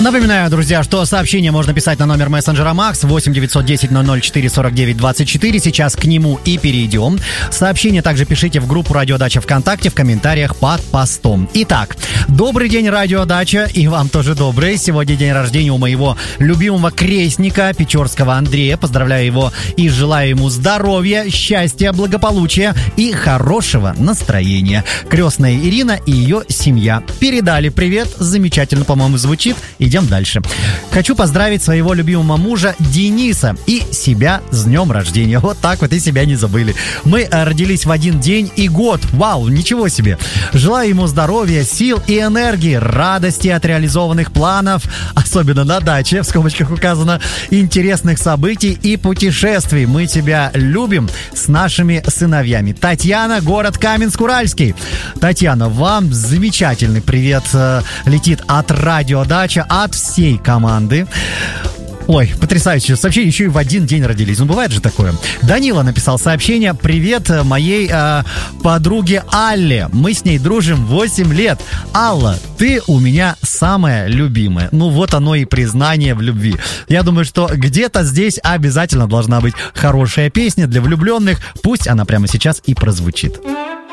Напоминаю, друзья, что сообщение можно писать на номер мессенджера Макс 8 910 004 49 24. Сейчас к нему и перейдем. Сообщение также пишите в группу «Радио Дача» ВКонтакте в комментариях под постом. Итак, добрый день, Радио Дача, и вам тоже добрый. Сегодня день рождения у моего любимого крестника Печорского Андрея. Поздравляю его и желаю ему здоровья, счастья, благополучия и хорошего настроения. Крестная Ирина и ее семья передали привет. Замечательно, по-моему, звучит. Идем дальше. Хочу поздравить своего любимого мужа Дениса и себя с днем рождения. Вот так вот, и себя не забыли. Мы родились в один день и год. Вау, ничего себе. Желаю ему здоровья, сил и энергии, радости от реализованных планов, особенно на даче, в скобочках указано, интересных событий и путешествий. Мы тебя любим с нашими сыновьями. Татьяна, город Каменск-Уральский. Татьяна, вам замечательный привет летит от Радио Дача, от всей команды. Ой, потрясающее сообщение, еще и в один день родились. Ну, бывает же такое. Данила написал сообщение. Привет моей подруге Алле. Мы с ней дружим 8 лет. Алла, ты у меня самая любимая. Ну, вот оно и признание в любви. Я думаю, что где-то здесь обязательно должна быть хорошая песня для влюбленных. Пусть она прямо сейчас и прозвучит.